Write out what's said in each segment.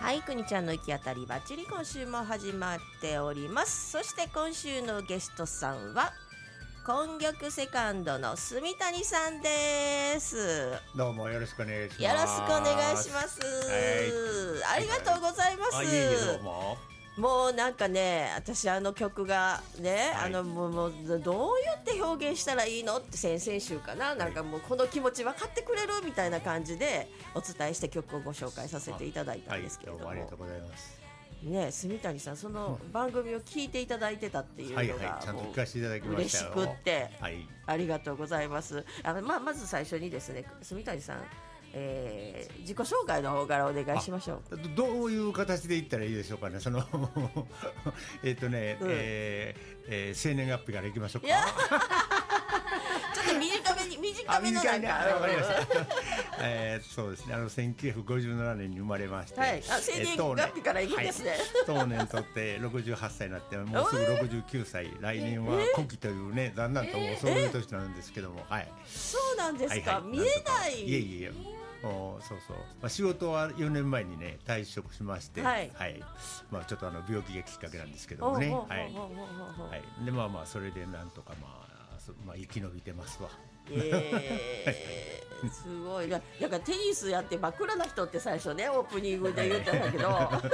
はい、くにちゃんの行き当たりばっちり今週も始まっております。そして今週のゲストさんは今玉セカンドの住谷さんです。 どうもよろしくお願いします。 よろしくお願いします。ありがとうございます。 いえいえ、どうも。 もうなんかね、私曲がね、 はい、 もうどうやって表現したらいいのって先々週かな、なんかもうこの気持ち分かってくれるみたいな感じでお伝えして曲をご紹介させていただいたんですけれども、 はい、どうもありがとうございます。 ね、住谷さん、その番組を聞いていただいてたっていうのが、 はいはい、ちゃんと聞かせていただきましたよ。 嬉しくって、 はい、 ありがとうございます。まず最初にですね、住谷さん、自己紹介の方からお願いしましょう。 どういう形で言ったらいいでしょうかね。生年月日からいきましょうか。 ちょっと短めのなんか、 わかりました。そうですね、1957年に生まれまして、 はい、生年月日からいくんですね。 当年とって68歳になって、もうすぐ69歳、来年は古希というね、だんだんともうそういう年なんですけども、はい。 そうなんですか、見えない。 いえいえ、そうそう、仕事は4年前にね退職しまして、はい、ちょっと病気がきっかけなんですけどもね、はい、でそれでなんとか生き延びてますわ。 すごいな。なんかテニスやって真っ暗な人って最初ねオープニングで言ってたけど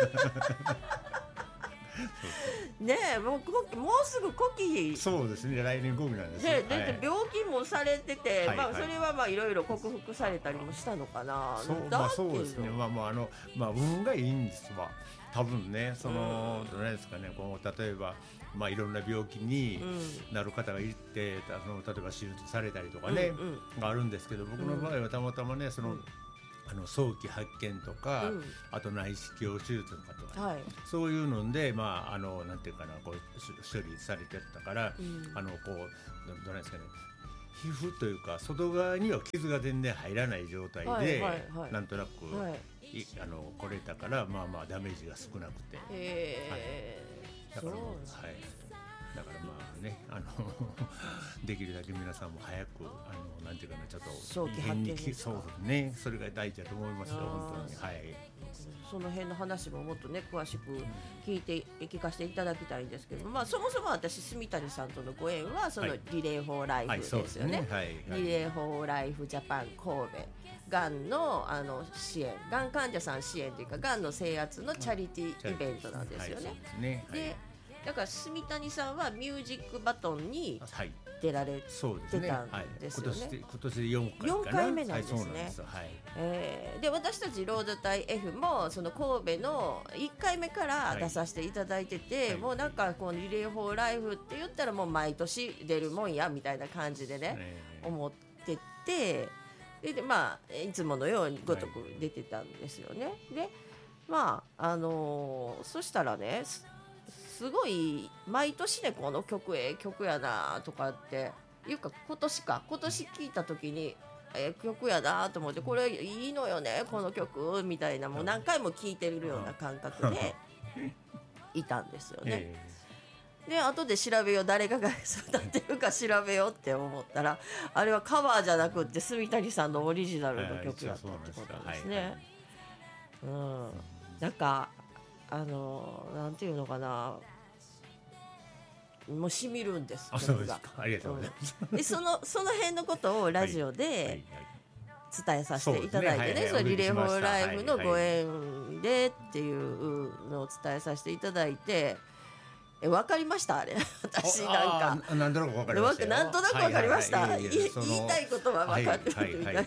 ねえ、もうすぐ古希。 そうですね、来年古希なんですね。で病気もされてて、それはいろいろ克服されたりもしたのかな。 そうですね、運がいいんですわ多分ね。どうですかね、例えばいろんな病気になる方がいて、例えば手術されたりとかね、があるんですけど、僕の場合はたまたまね、早期発見とか、あと内視鏡手術とか、そういうので、なんていうかな、処理されてたから、どうなんですかね、皮膚というか外側には傷が全然入らない状態で、なんとなく、来れたから、ダメージが少なくて、だからだからね、できるだけ皆さんも早くなんていうかな、ちょっと早期発見ですか。 そうね、それが大事だと思いますよ、本当に。はい。 その辺の話ももっとね詳しく聞かせていただきたいんですけど、そもそも私住谷さんとのご縁はそのリレー・フォー・ライフですよね。リレー・フォー・ライフ・ジャパン神戸、がんの支援、がん患者さん支援というか、がんの制圧のチャリティーイベントなんですよね。でだから住谷さんはミュージックバトンに出られてたんですよね。 今年で4 回目なんですね。で私たちロードタイ F もその神戸の1回目から出させていただいてて、もうなんかこのリレー・フォー・ライフって言ったらもう毎年出るもんやみたいな感じでね、思ってて、でいつものようにごとく出てたんですよね。でそしたらね、すごい毎年ねこの曲やなとかっていうか、今年聞いた時に曲やなと思って、これいいのよねこの曲みたいな、もう何回も聴いてるような感覚でいたんですよね。で後で調べよう、誰が歌ってるか調べようって思ったら、あれはカバーじゃなくって住谷さんのオリジナルの曲だったってことですね。なんかなんていうのかな、もうしみるんです。 そうですか、ありがとうございます。 でその辺のことをラジオで伝えさせていただいてね、それリレー・フォー・ライフのご縁でっていうのを伝えさせていただいて、分かりましたあれ私なんかなんとなく分かりましたよ。 なんとなく分かりました。言いたいことは分かってるみたいな。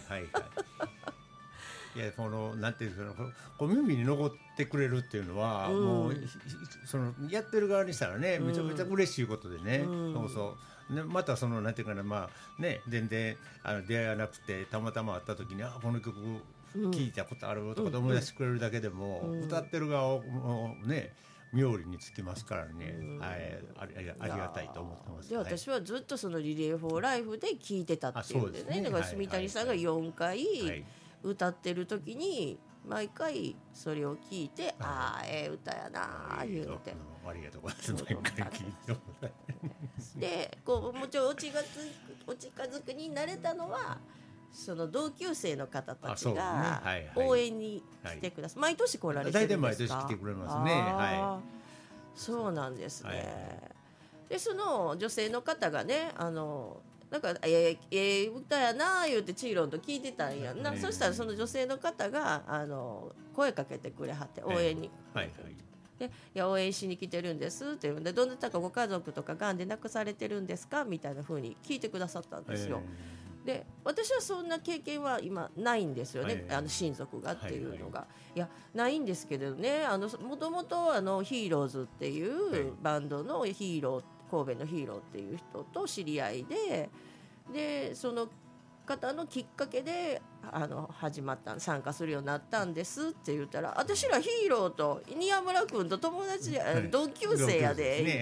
いや、なんていうんですかね、耳に残ってくれるっていうのは、もうやってる側にしたらね、めちゃめちゃ嬉しいことでね、またなんていうかな、全然出会いがなくてたまたま会った時に、この曲聴いたことあるとか思い出してくれるだけでも、歌ってる側もね妙利につきますからね、ありがたいと思ってます。 で私はずっとそのリレー・フォー・ライフで聴いてたっていうんでね、だから住谷さんが4回歌ってる時に毎回それを聞いて、歌やな言うて、 ありがとうございます。毎回聞いてもらえでもちろんお近づくになれたのはその同級生の方たちそうねがはいはい応援に来てください、毎年来られて大体るんですか？ 毎年来てくれますね。はそうなんですね、 はいでその女性の方がねなんか歌やな言うてチーロンと聞いてたんやんな、そしたらその女性の方が声かけてくれはって応援に、 はいはいでいや応援しに来てるんですって言うんで、どなたかご家族とかがんで亡くされてるんですかみたいな風に聞いてくださったんですよ、で私はそんな経験は今ないんですよね、親族がっていうのが、いやないんですけどね、もともとヒーローズっていうバンドのヒーロー、神戸のヒーローっていう人と知り合いでその方のきっかけで始まった参加するようになったんですって言ったら、私らヒーローと宮村君と友達同級生やで、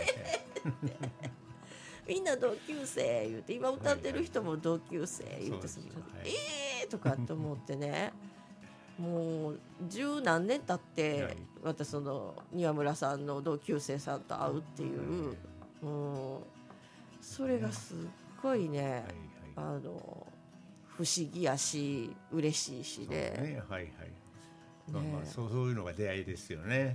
みんな同級生言うて、今歌ってる人も同級生言うて、とかと思ってね、もう十何年経って、私その庭村さんの同級生さんと会うっていう、それがすっごいね、不思議やし嬉しいしで、 そういうのが出会いですよね。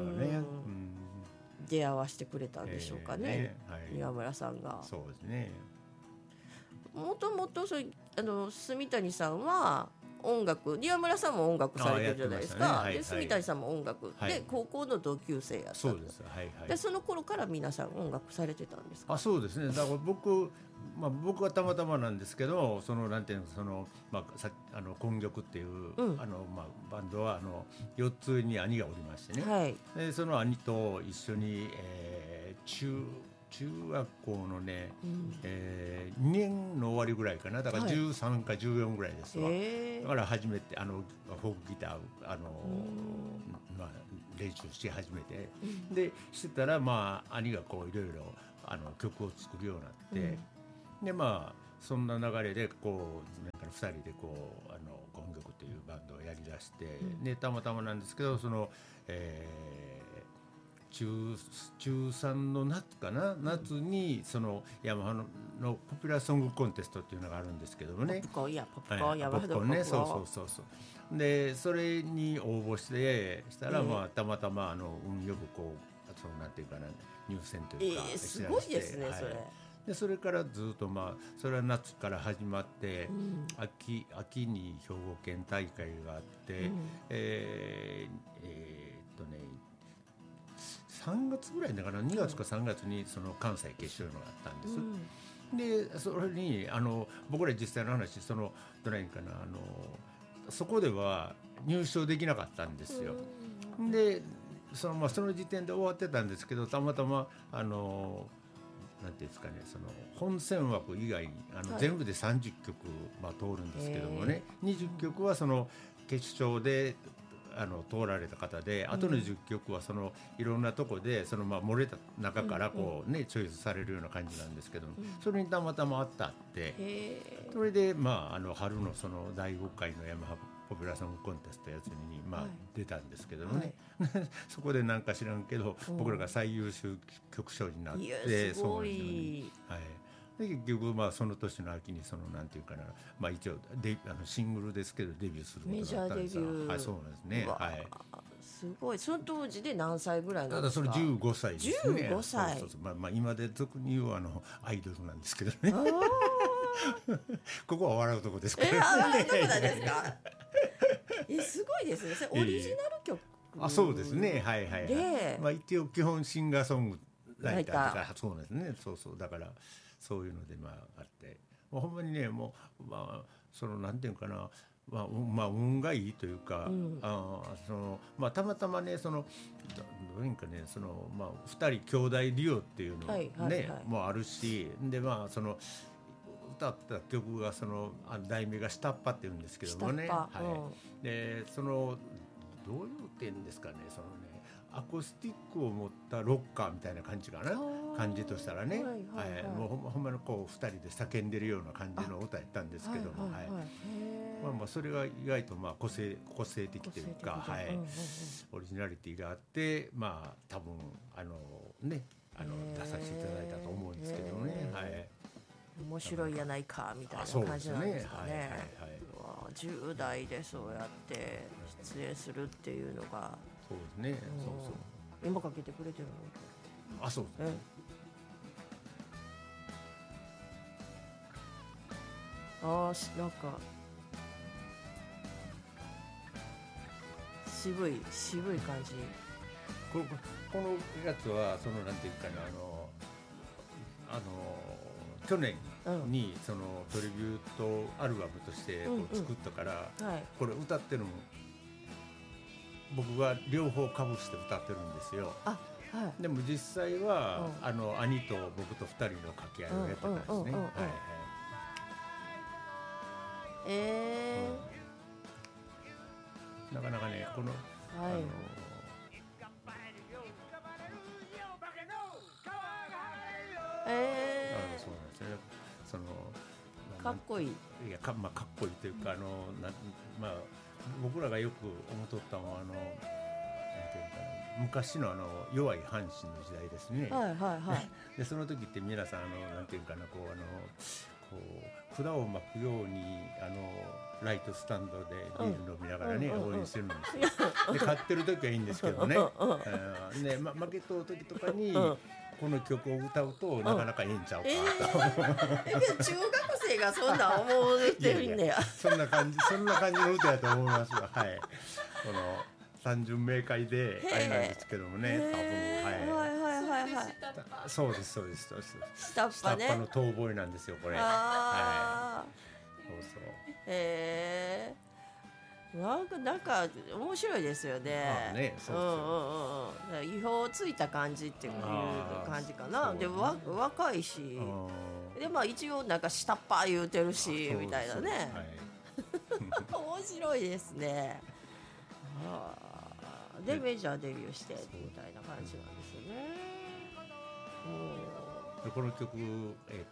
出会わせてくれたんでしょうかね、庭村さんが。 そうですね。 もともと住谷さんは音楽、庭村さんも音楽されてるじゃないですか。で住谷さんも音楽で高校の同級生やったと。 そうです。 でその頃から皆さん音楽されてたんですか？ そうですね。だから僕はたまたまなんですけど、なんていうの今玉っていう、バンドは4つに兄がおりましてね、でその兄と一緒に、中学校のね、2年の終わりぐらいかな、だから13か14ぐらいですわ、だから初めてフォークギター練習し始めて、でしてたら兄がこういろいろ曲を作るようになって、でそんな流れでこう2人でこう今玉っていうバンドをやりだして、でたまたまなんですけど中3の夏にそのヤマハのポピュラーソングコンテストっていうのがあるんですけどもね、 ポップコーンヤマハのポップコーンね、 そうでそれに応募してしたら、たまたま運よくこうなんていうかな、入選というか、 すごいですね、それ。 でそれからずっとそれは夏から始まって、秋に兵庫県大会があって、3月ぐらいだから2月か3月にその関西決勝のがあったんです、でそれに僕ら実際の話どないかな、そこでは入賞できなかったんですよ、でその時点で終わってたんですけど、たまたまなんていうんですかね、本選枠以外に全部で30曲、通るんですけどもね、20曲はその決勝で通られた方で、あとの10曲はいろんなとこで漏れた中からこう、チョイスされるような感じなんですけども、それにたまたまあったって、それで、春の第5回のヤマハポピュラーソングコンテストやつに、出たんですけどもね、そこでなんか知らんけど、僕らが最優秀曲賞になって、 すごい、 で結局その年の秋になんていうかな、一応シングルですけどデビューすることになったんですよ。そうなんですね。 すごい。その当時で何歳ぐらいなんですか？ ただそれ15歳ですね。 15歳。 今で俗に言うアイドルなんですけどね。ここは笑うとこですからね。 笑うとこなんですか？すごいですね。オリジナル曲。 そうですね。一応基本シンガーソングライターとか、そうですね。だからそういうのであって、ほんまにね、もうなんていうかな、運がいいというか、たまたまね、どういうかね、2人兄弟デュオっていうのねもあるし、で歌った曲が題名が下っ端っていうんですけどもね、でどういう点ですかね、アコースティックを持ったロッカーみたいな感じかな、感じとしたらね、もうほんまにこう2人で叫んでるような感じの歌やったんですけども、それが意外と個性的というか、オリジナリティがあって、多分出させていただいたと思うんですけどね。 面白いやないかみたいな感じなんですかね。10代でそうやって出演するっていうのが、 そうですね。そうそう。 今かけてくれてるの。 あ、そうですね。 なんか渋い感じ。 このやつはそのなんていうかな、去年にそのトリビュートアルバムとしてこう作ったから、これ歌ってるの僕が両方かぶして歌ってるんですよ。でも実際は兄と僕と2人の掛け合いをやってたんですね。なかなかねこのそうなんですね。そのかっこいい。 いやかっこいいというか僕らがよく思っとったのはなんていうかな、昔の弱い阪神の時代ですね。でその時って皆さんなんていうかなこう札を巻くようにライトスタンドでビール飲みながらね、応援してるんですよ。で勝ってる時はいいんですけどね。で負けとる時とかにこの曲を歌うとなかなかいいんちゃうかと。 中学生がそんな思ってるんだよ。 そんな感じの歌やと思いますよ。はい。この三巡明快であれなんですけどもね、多分そうです。下っ端の遠吠えなんですよこれ。そう。 なんか面白いですよね。意表ついた感じっていう感じかな。で若いし、で一応なんか下っ端言うてるしみたいなね。面白いですね。でメジャーデビューしてみたいな感じなんですよね。 この曲もう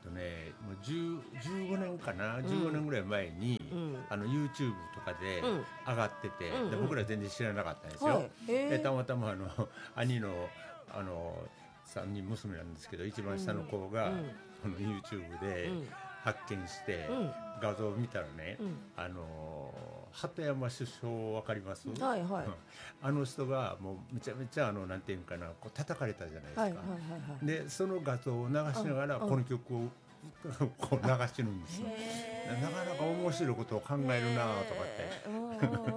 15年かな、15年ぐらい前にYouTube とかで上がってて、で僕ら全然知らなかったんですよ。でたまたま兄の3人娘なんですけど、一番下の子がYouTube で発見して画像を見たらね、鳩山首相わかります？あの人がもうめちゃめちゃなんていうかなこう叩かれたじゃないですか。でその画像を流しながらこの曲をこう流してるんですよ。なかなか面白いことを考えるなとかって。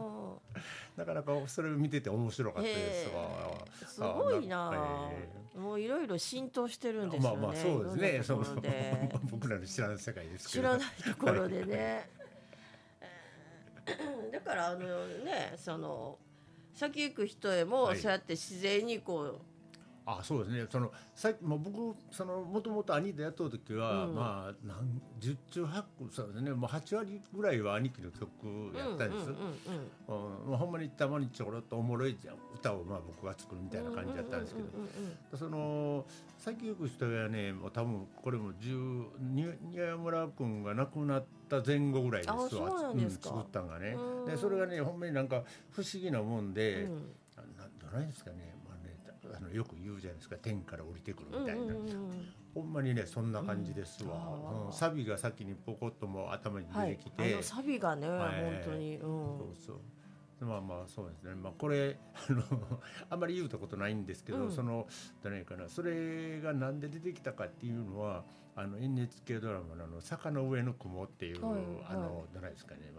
なかなかそれを見てて面白かったですわ。 すごいな。もういろいろ浸透してるんですよね。 そうですね。僕らの知らない世界ですけど。 知らないところでね。だから先行く人へもそうやって自然にこう。 そうですね。僕もともと兄でやっとる時は、10中8句そうですね、もう8割ぐらいは兄貴の曲やったんです。ほんまにたまにちょろっとおもろい歌を僕が作るみたいな感じだったんですけど、先行く人はね、もう多分これも宮村君が亡くなった前後ぐらいですわ。作ったんがね。でそれがねほんまになんか不思議なもんで、どないですかね。よく言うじゃないですか、天から降りてくるみたいな、ほんまにねそんな感じですわ。サビが先にポコッともう頭に出てきて、 サビがね、本当に、 そうそうですね。これあんまり言うたことないんですけど、誰かな、それがなんで出てきたかっていうのはNHK ドラマの坂の上の雲っていうどないですかね、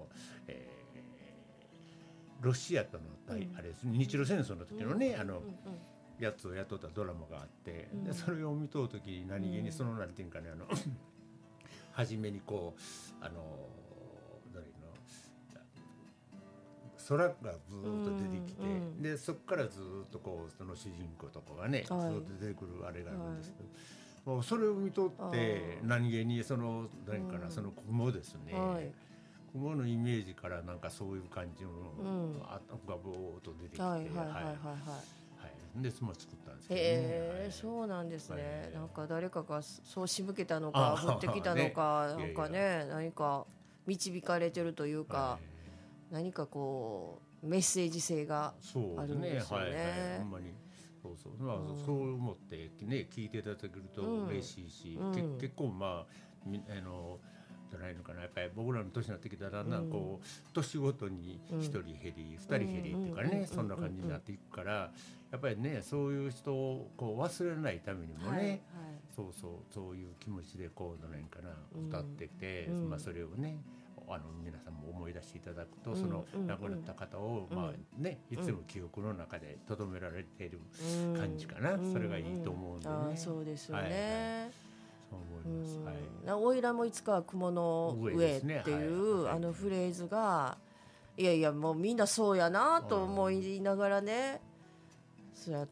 ロシアとのあれですね、日露戦争の時のねやつをやっとったドラマがあって、でそれを見とう時に何気になんていうかね初めにこう空がずっと出てきて、でそこからずっとこうその主人公とかがねずっと出てくるあれがあるんですけど、もうそれを見とって何気に何かな雲ですね。雲のイメージからなんかそういう感じのがぼーっと出てきて、で作ったんですけどね。 そうなんですね。なんか誰かがそう仕向けたのか降ってきたのか、なんかね何か導かれてるというか、何かこうメッセージ性があるんですよね。 ほんまにそうそう、まあ、そう思ってね聞いていただけると嬉しいし、結構まあじゃないのかな、やっぱり僕らの年になってきたらだんだんこう年ごとに1人減り2人減りっていうかね、そんな感じになっていくから、やっぱりねそういう人をこう忘れないためにもね、そういう気持ちでこう何かな歌ってて、まあそれをね皆さんも思い出していただくと、その亡くなった方をまあねいつも記憶の中で留められている感じかな、それがいいと思うんでね。 そうですよね。 そう思います。 おいらもいつかは雲の上っていうあのフレーズが、いやいやもうみんなそうやなと思いながらね、そうやって。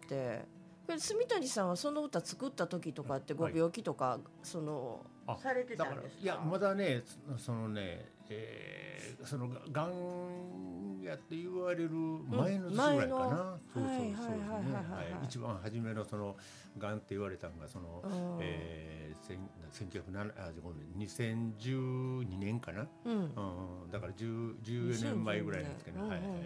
住谷さんはその歌作った時とかってご病気とかされてたんですか？ いやまだねそのね、そのがんやって言われる前の年ぐらいかな。一番初めのそのがんって言われたのがその、2012年かな、だから14年前ぐらいなんですけど、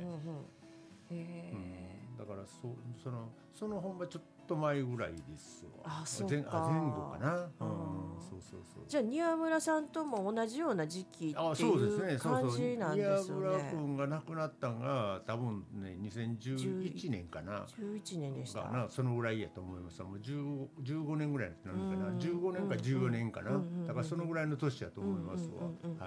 だからその本はちょっと前ぐらいですわ。前後かな。 じゃあ庭村さんとも同じような時期っていう感じなんですよね。 庭村君が亡くなったのが多分ね2011年かな。 11年でしたな、そのぐらいやと思います。もう15年ぐらいになるのかな。15年か14年かな。だからそのぐらいの年やと思いますわ。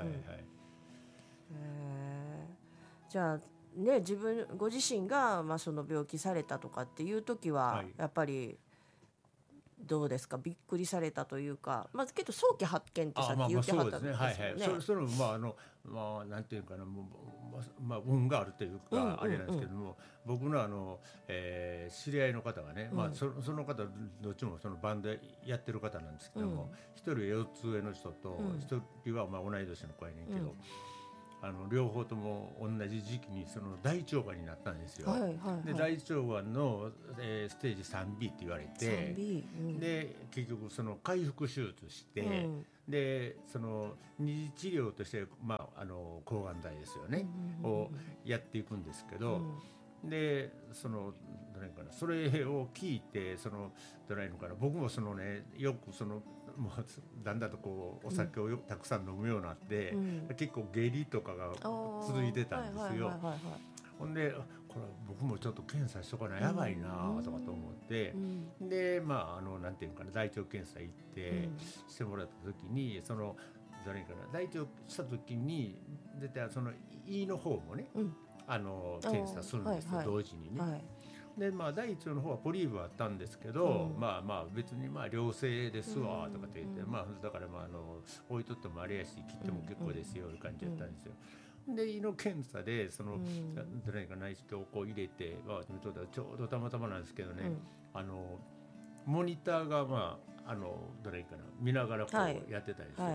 じゃあね、ご自身がその病気されたとかっていう時はやっぱりどうですか、びっくりされたというか、けど早期発見ってさっき言ってはったんですよね。 それもなんていうかな、運があるというかあれなんですけども、僕の知り合いの方がね、その方どっちもそのバンドやってる方なんですけども、一人は4つ上の人と一人は同い年の子やねんけど、両方とも同じ時期にその大腸がんになったんですよ。で大腸がんの、ステージ 3B って言われて、で結局その回復手術して、でその二次治療として、抗がん剤ですよね、をやっていくんですけど、でそれを聞いて僕もよくもうだんだんとこうお酒をたくさん飲むようになって、結構下痢とかが続いてたんですよ。ほんでこれ僕もちょっと検査しとかなやばいなとかと思って、でなんていうかな、大腸検査行ってしてもらった時に大腸した時に出て胃の方もね、検査するんですよ、同時にね。で第一の方はポリープあったんですけど、別に良性ですわとかって言って、だから置いとってもあれやし切っても結構ですよいう感じだったんですよ。で胃の検査で内視鏡をこう入れて、ちょうどたまたまなんですけどね、モニターが見ながらこうやってたりして、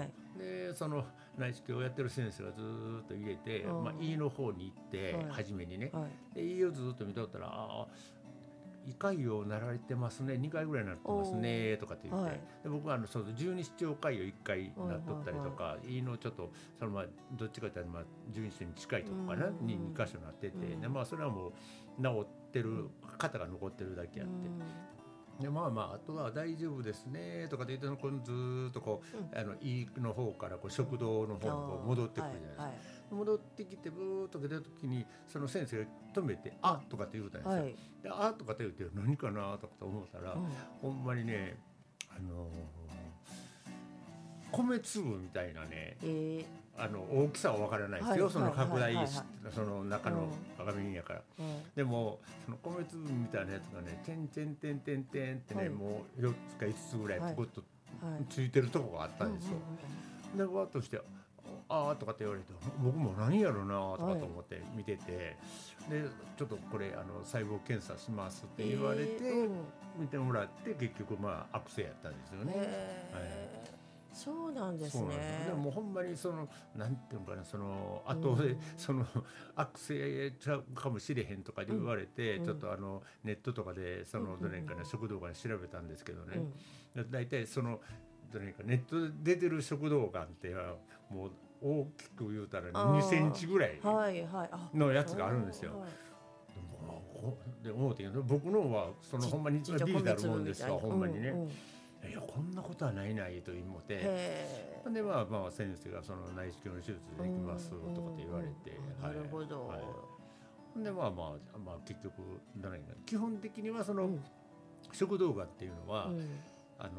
でその内視鏡をやってる先生がずっと入れて、胃の方に行って、初めにね、で胃をずっと見とったら胃潰瘍なられてますね、2回ぐらいなってますねとかって言って、で僕は十二指腸潰瘍1回なっとったりとか、胃のちょっとどっちかというと十二指腸に近いところかな、に2箇所なってて、でそれはもう治ってる肩が残ってるだけあって。であとは大丈夫ですねとかで言ってずっとこう、胃の方からこう食道の方にこう戻ってくるじゃないですか。戻ってきてブーッと出た時にその先生が止めて「あっ」とかって言うたんですよ。で「あっ」とかって言って何かなとかと思ったら、ほんまにね米粒みたいなね、大きさは分からないですよ、その拡大その中の画面やから、でもその米粒みたいなやつがねてんてんてんてんてんってね、もう4つか5つぐらいポコッとついてるとこがあったんですよ。でわっとして「ああ」とかって言われて、僕も何やろなとかと思って見てて、でちょっとこれ細胞検査しますって言われて、見てもらって結局悪性やったんですよね。 そうなんですね。 でもほんまになんていうのかな、後で悪性ちゃうかもしれへんとかで言われて、ちょっとネットとかで食道がん調べたんですけどね、だいたいネットで出てる食道がんってもう大きく言うたら2センチぐらいのやつがあるんですよ。 で思うてんけど、僕のはそのほんまにビビたるもんですわ、ほんまにね、いやこんなことはないないと思ってで、まあ先生がその内視鏡の手術できますとかって言われて、 なるほど、 でまあ結局基本的にはその食道がんっていうのは、なんていうのか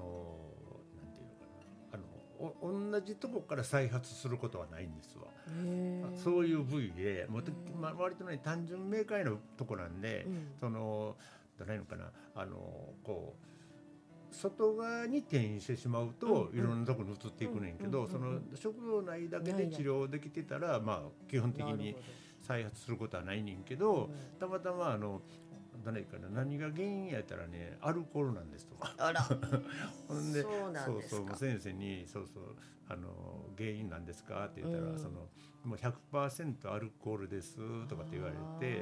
な、同じとこから再発することはないんですわ。そういう部位でもう、割とね単純明快なとこなんで、その何のかな、こう外側に転移してしまうといろんなところに移っていくねんけど、その食道内だけで治療できてたらまあ基本的に再発することはないねんけど、たまたま何が原因やったらね、アルコールなんですとか。 あらほんでそうなんですか。 先生に原因なんですかって言ったら、もう 100% アルコールですとかって言われて、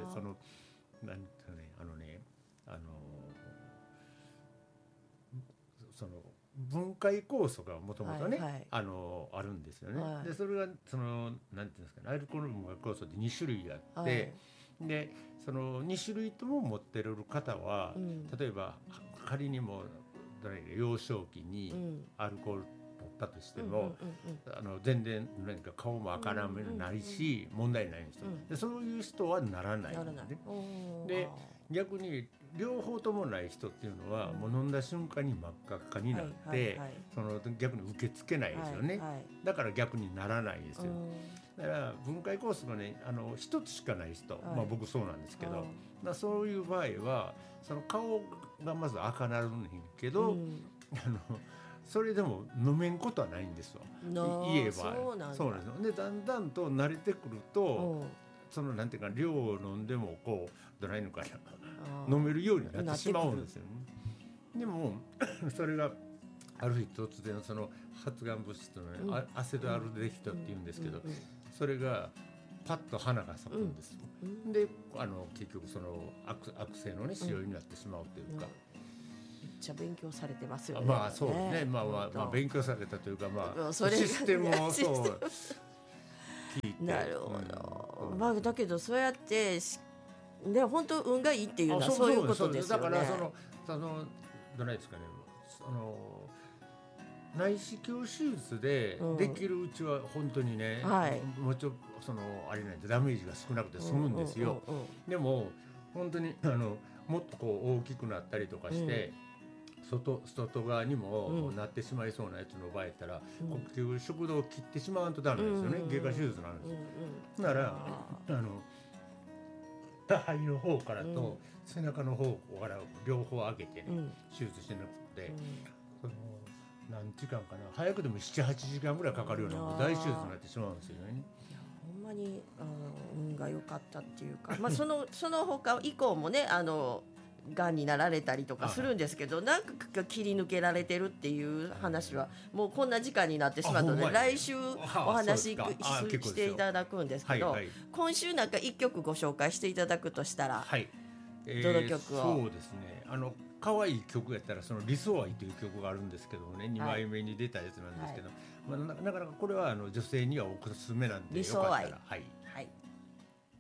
その分解酵素がもともとね、あるんですよね。でそれがなんていうんですかね、アルコール分解酵素って2種類あって、でその2種類とも持ってる方は、例えば仮にも幼少期にアルコール取ったとしても、全然何か顔も赤らめになりし、問題ないんですよ。でそういう人はならないんですね。で逆に両方ともない人っていうのは、もう飲んだ瞬間に真っ赤っかになって、逆に受け付けないですよね。だから逆にならないですよ。だから分解酵素がね一つしかない人、僕そうなんですけど、そういう場合はその顔がまず赤なるんだけど、それでも飲めんことはないんですよ。言えばそうなんですよ。でだんだんと慣れてくると、そのなんていうか量を飲んでもこうどないのかな、飲めるようになってしまうんですよね。でもそれがある日突然その発がん物質の、ね、アセトアルデヒドっていうんですけど、それがパッと花が咲くんです。で結局その悪性のね腫瘍になってしまうというか。 めっちゃ勉強されてますよね。 まあそうね、勉強されたというか、システムをそう聞いて。 なるほど。だけどそうやってね、本当運がいいっていうのはそういうことですよね。 だからどないですかね、内視鏡手術でできるうちは本当にね、もうちょっとあれなんでダメージが少なくて済むんですよ。でも本当にもっとこう大きくなったりとかして、外側にもなってしまいそうなやつの場合やったら、呼吸食道を切ってしまうとダメですよね。外科手術なんですよ。なら肺の方からと背中の方から両方上げて、手術してなくて、何時間かな、早くでも 7,8 時間ぐらいかかるような大手術になってしまうんですよね。 ほんまに運が良かったっていうか、その他以降もねがんになられたりとかするんですけど、なんか切り抜けられてるっていう話はもうこんな時間になってしまうので、来週お話していただくんですけど、今週なんか1曲ご紹介していただくとしたら、どの曲を？ そうですね、可愛い曲やったら理想愛という曲があるんですけどもね、2枚目に出たやつなんですけど、なかなかこれは女性にはおすすめなんで、よかったら。